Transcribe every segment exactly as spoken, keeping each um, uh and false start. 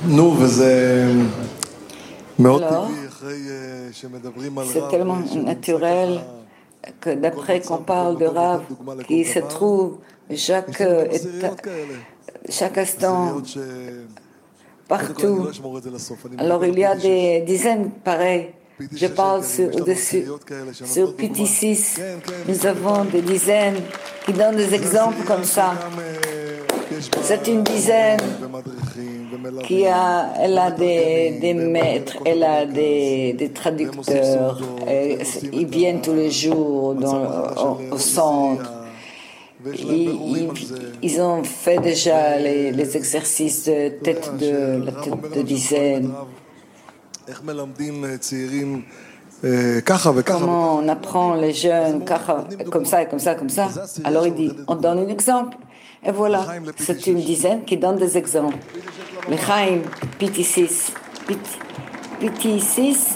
נו, וזה מאוד Alors, טבעי אחרי אה, שמדברים על c'est רב tellement אה, שנמצא naturel ככה que בכל d'après qu'on מצב, parle בכל de מקום, Rav לתת דוגמה לכל qui se דבר. trouve chaque, יש לנו גם éta- עשיריות כאלה. chaque instant, עשיריות ש... קודם כל, אני partout. לא אשמור את זה לסוף, אני Alors מדבר il y a על פי די des dizaines pareils. פי די Je שש parle העיקרים, sur- יש לנו au-dessus. עשיריות כאלה Sur שנותנות P T דוגמה. six, כן, כן, nous בדיוק. avons des dizaines qui donnent des זה exemples comme עשירייה ça. שגם אה, יש בה C'est une dizaine ומדריכים ומלווים qui a, elle a des, des ומתרגמים, maîtres, והם elle a באים des, des והם עושים traducteurs, סעודות, et והם עושים ils את viennent tous les jours dans, המצב החדש au, של au ראש centre. עשירייה, ויש להם Ils, בירורים על ils, זה. ils ont fait déjà les, les exercices de tête de, la רב tête אומר de לנו ששואלים dizaine. את רב, איך מלמדים אה, צעירים אה, ככה וככה Comment on וככה. apprend les jeunes kacha, comme ça et comme ça, comme ça. Alors il dit, on donne un exemple. Et voilà, c'est une dizaine qui donne des exemples. Le Chaim, P T six. P T six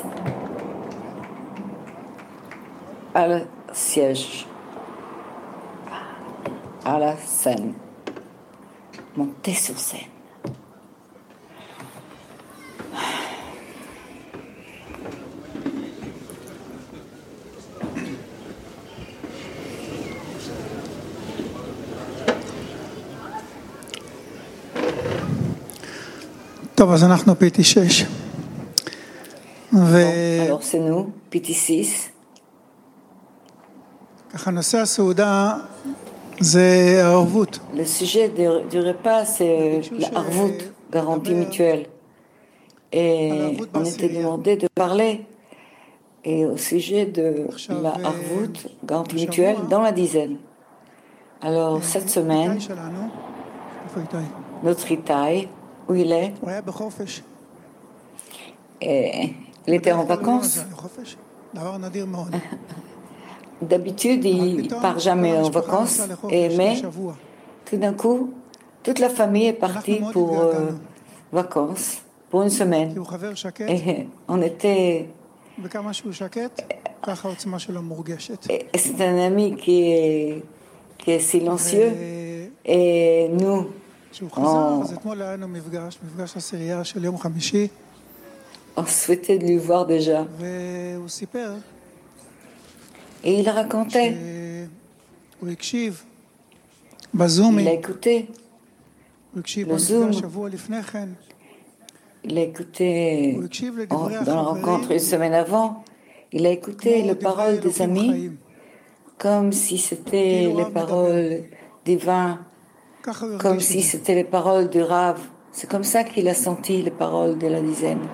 à le siège, à la scène. Monter sur scène. טוב, אז אנחנו פי טי שש. Alors c'est nous, P T six. וככה נושא הסעודה זה הערבות. Le sujet du, du repas, c'est la harvout, garantie mutuelle. Et on était demandé de parler et au sujet de la harvout, garantie mutuelle, dans la dizaine. Alors cette semaine, שלנו, איפה איתי? notre Itaï, où il est, הוא היה בחופש. et il était en vacances. חופש, דבר נדיר מאוד. D'habitude, il ne part jamais en vacances, et, mais tout d'un coup, toute la famille est partie pour euh, vacances, pour une semaine. כי הוא חבר שקט, Et on était... וכמה שהוא שקט, ככה העוצמה שלו מורגשת. et c'est un ami qui est, qui est silencieux, ו- et nous, כשהוא חזר, אז אתמול היה לנו מפגש, מפגש עשירייה של יום חמישי, on souhaitait de lui voir déjà. והוא סיפר Et il racontait, שהוא הקשיב בזומי, il a écouté, הוא הקשיב le זום. במפגש שבוע לפני כן, il a écouté הוא הקשיב en- לדברי dans la rencontre une החברים, semaine avant, il a écouté כמו les דברי paroles des אלוקים amis חיים. comme si c'était les paroles divines, ככה הוא comme הרגיש si את זה. c'était les paroles du Rav. C'est comme ça qu'il a senti les paroles de la dizaine.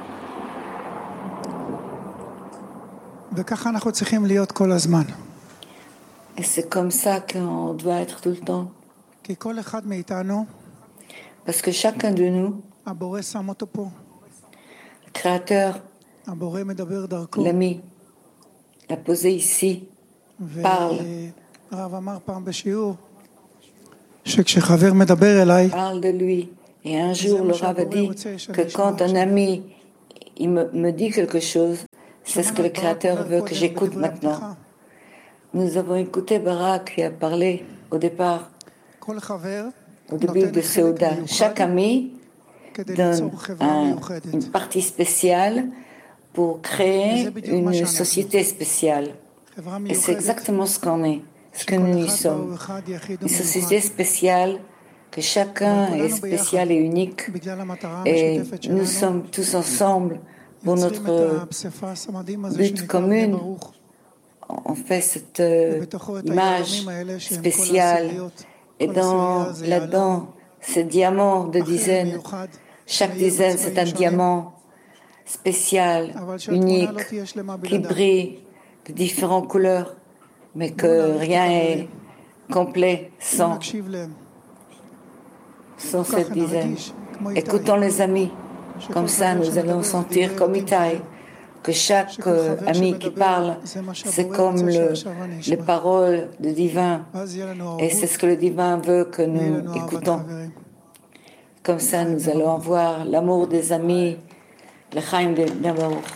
וככה אנחנו צריכים להיות כל הזמן. Et c'est comme ça qu'on doit être tout le temps. כי כל אחד מאיתנו, Parce que chacun de nous, הבורא שם אותו פה. le Créateur, הבורא מדבר דרכו. l'a mis, l'a posé ici, parle. והרב אמר פעם בשיעור, שכשחבר מדבר אליי, parle de lui. Et un jour, le Rav a dit que quand un ami il me, me dit quelque chose, c'est ce que le Créateur veut que j'écoute maintenant. Nous avons écouté Barak qui a parlé au départ, כל חבר au début de Seuda. Chaque ami כדי donne ליצור חברה un- מיוחדת. une partie spéciale pour créer une société spéciale. חברה Et c'est מיוחדת, exactement ce qu'on est, ce que שכל nous y אחד sommes. הוא אחד יחיד Une société ומיוחד. spéciale, que chacun est spécial et unique. בגלל המטרה Et המשותפת nous שלנו, sommes tous ensemble pour יוצרים את notre... הפסיפס המדהים הזה but שנקרא commun. בני ברוך. On fait cette euh, ובתוכו את image היהלומים האלה שהם כל spéciale. העשיריות. Et כל dans, עשירייה זה là-dedans, יהלום ces diamants de אחר dizaines, מיוחד. chaque שיהיה dizaine c'est un בצבעים שונים, diamant spécial, אבל שהתמונה לא unique, תהיה שלמה qui בלעדיו. brille de différentes couleurs, mais que rien est complet אם sans, נקשיב להם, sans cette ככה dizaine. נרגיש כמו איתי. Écoutons les amis, comme ça nous allons sentir comme Itaï, que chaque euh, ami qui parle, c'est comme le, les paroles du divin, ואז יהיה לנו et c'est ערבות, ce que le divin veut que יהיה nous לנו אהבת écoutons. חברים. Comme ça nous allons avoir l'amour des amis, le Chaim de Bnei Baruch.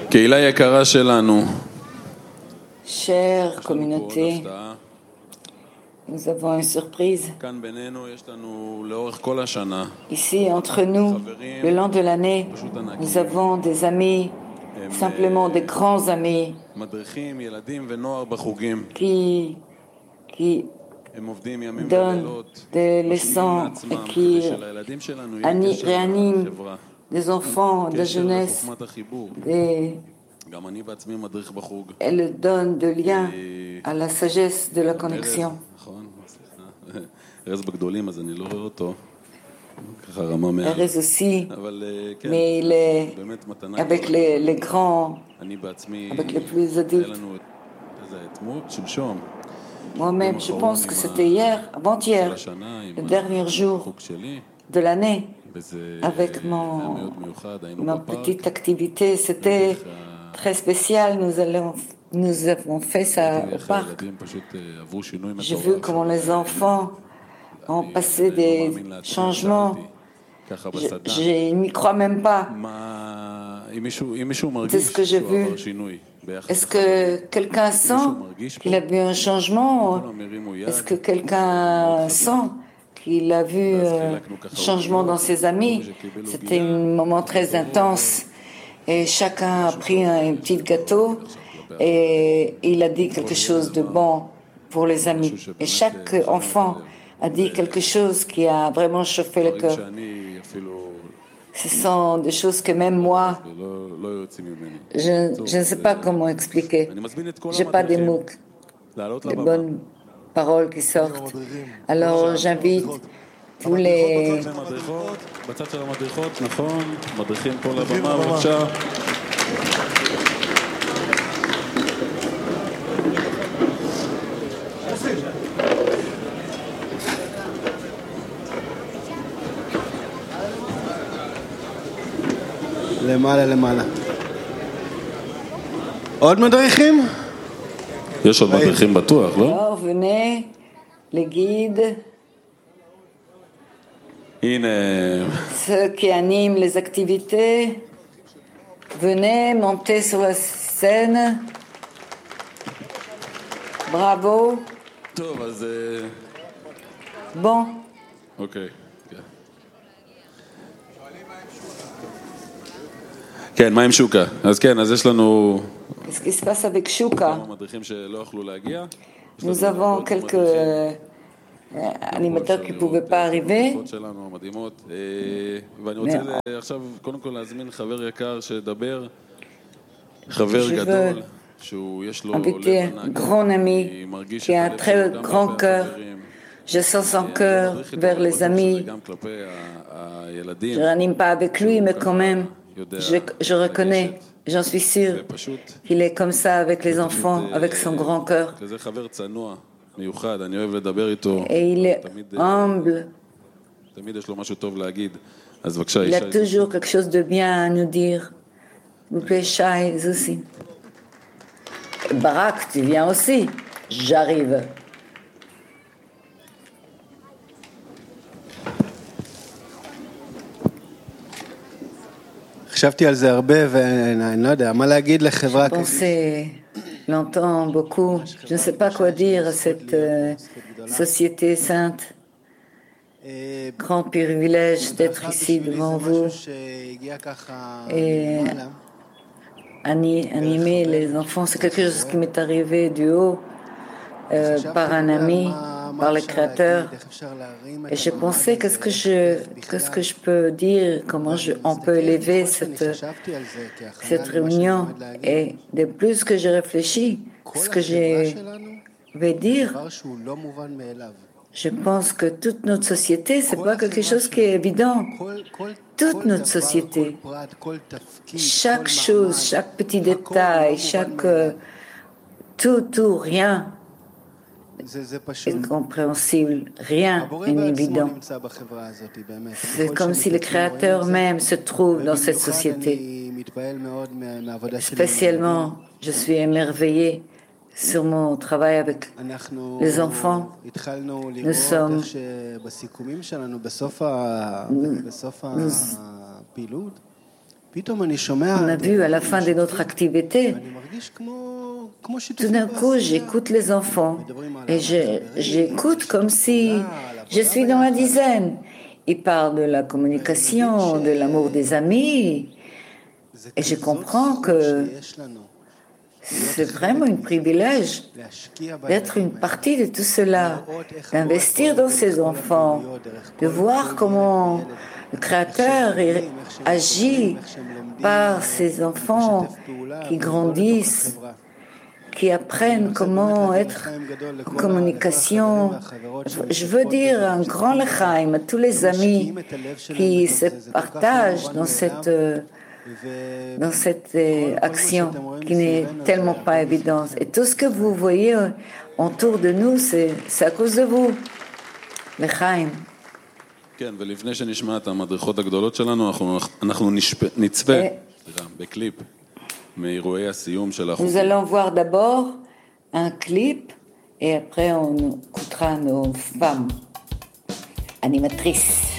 קהילה יקרה שלנו. Chère communauté, nous avons une surprise. כאן בינינו יש לנו לאורך כל השנה. Ici, entre nous, le long de l'année, nous avons des amis, simplement des grands amis, מדריכים, ילדים ונוער בחוגים. qui, qui הם עובדים ימים donnent ולילות. des leçons et qui שלילדים שלנו יהיה ani- קשר réaniment לחברה. des enfants de קשר jeunesse, לחוכמת החיבור. des, גם אני בעצמי מדריך בחוג. elles donnent de lien à la sagesse de la connexion. נכון, סליחה. ארז בגדולים, אז אני לא רואה אותו. ככה רמה מעל. Erez aussi, אבל כן, mais il est באמת מתנה avec les, les grands, אני בעצמי, avec les plus היה adultes. לנו את איזה אתמול, שלשום, Moi-même, je pense que c'était hier, של avant-hier, השנה, עם le dernier jour החוג שלי, de l'année, וזה avec היה mon, מאוד מיוחד, היינו ma בפארק, petite activité. C'était très spécial. Nous, allons, nous avons fait ça au איך parc. הילדים פשוט אה, עברו שינוי J'ai vu מטורף. comment les enfants ont passé אני לא des מאמין לעצמי, changements. שאלתי, ככה Je בסדנה, je n'y crois même pas. מה, אם מישהו, אם מישהו C'est מרגיש ce que j'ai שהוא vu. עבר שינוי ביחס Est-ce que quelqu'un sent qu'il a vu un changement? כולם הרימו יד, Est-ce que quelqu'un sent qu'il a vu un changement dans ses amis? C'était un moment très intense et chacun a pris un, un petit gâteau et il a dit quelque chose de bon pour les amis. Et chaque enfant a dit quelque chose qui a vraiment chauffé le cœur. שאני אפילו Ce sont des choses que même moi, לא, לא יוצאים ממני. je, je ne sais pas comment expliquer. אני מזמין את כל J'ai pas des המדריכים mots, לעלות des לבמה. bonnes paroles qui sortent. Alors j'invite tous les... בצד של המדריכות, בצד של המדריכות, נכון, מדריכים פה לבמה, בבקשה. למעלה למעלה. עוד מדריכים? יש עוד מדריכים בטוח, לא? Alors venez, les guides, הנה, ceux qui animent les activités, venez monter sur la scène. Bravo. טוב, אז... אה, Bon, אוקיי. כן. כן, מה עם שוקה? אז כן, אז יש לנו qu'est-ce qui se passe avec Shuka? כמה מדריכים שלא יכלו להגיע. יש Nous לנו avons עוד quelques מדריכים. euh, animateurs qui ne pouvaient pas arriver. המדריכות שלנו המדהימות. אה, ואני רוצה ל- עכשיו קודם כל להזמין חבר יקר שדבר, חבר Je גדול, veux שהוא יש לו inviter לב un ענק. grand ami אני מרגיש qui a את un הלב très שלו גם grand כלפי cœur. החברים. Je sens son cœur מדריך איתו, vers אני les בטוח amis. שזה גם כלפי ה- הילדים. Je n'anime pas avec lui, mais quand même, je, je reconnais, j'en suis sûre, ופשוט qu'il est comme ça avec les enfants, avec son grand cœur. כזה חבר צנוע, מיוחד, אני אוהב לדבר איתו. Et il est תמיד, humble. תמיד יש לו משהו טוב להגיד. אז בבקשה, Il a ישי. toujours quelque chose de bien à nous dire. Vous plaît, Shai, aussi. Barak, tu viens aussi. J'arrive. חשבתי על זה הרבה ואני לא יודע, מה להגיד לחברה כזאת? Pensez longtemps, beaucoup. Je ne sais pas quoi dire à cette euh, société sainte. Grand privilège d'être ici devant vous et ani- animer les enfants. C'est quelque chose qui m'est arrivé du haut euh, par un ami, par le Créateur. Et j'ai pensé qu'est-ce que je, qu'est-ce que je peux dire, comment je, on peut élever cette, cette réunion. Et de plus que je réfléchis, ce que je vais dire, je pense que toute notre société, c'est pas quelque chose qui est évident. Toute notre société, chaque chose, chaque petit détail, chaque euh, tout, tout, rien est compréhensible, rien n'est évident. C'est comme si le Créateur même se trouve dans cette société. Spécialement, je suis émerveillée sur mon travail avec les enfants. Nous sommes nous, פתאום אני שומע... On a vu à la fin de notre activité, אני מרגיש כמו... כמו שיתוף tout d'un coup, j'écoute les enfants et je- j'écoute comme si je suis dans la dizaine. Ils parlent de la communication, de l'amour des amis, et je comprends que c'est vraiment un privilège d'être une partie de tout cela, d'investir dans ces enfants, de voir comment le Créateur agit par ces enfants qui grandissent, qui apprennent comment être en communication. Je veux dire un grand lechaim à tous les amis qui se partagent dans cette, dans cette action qui n'est tellement pas évidente. Et tout ce que vous voyez autour de nous, c'est, c'est à cause de vous. Lechaim. כן, ולפני שנשמע את המדריכות הגדולות שלנו, אנחנו, אנחנו נשפ... נצפה, סליחה, בקליפ מאירועי הסיום של החופים. Nous allons voir d'abord un clip et après on écoutera nos femmes animatrices.